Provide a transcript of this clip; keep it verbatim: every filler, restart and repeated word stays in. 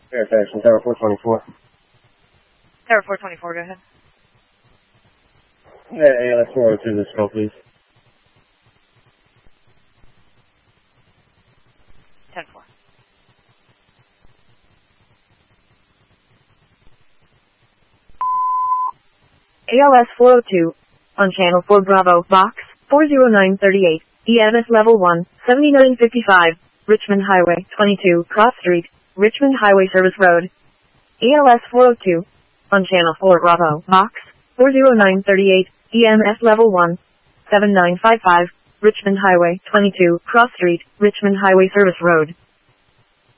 Fairfax from Tower four twenty-four. Tower four twenty-four, go ahead. Yeah, A L S four oh two, this call, please. ten four. A L S four oh two, on channel four Bravo, box, four zero nine three eight, E M S level one, seventy-nine fifty-five, Richmond Highway, twenty-two, Cross Street, Richmond Highway Service Road. A L S four oh two, on channel four Bravo, box, four zero nine three eight, E M S level one, seven nine five five, Richmond Highway, twenty-two, Cross Street, Richmond Highway Service Road.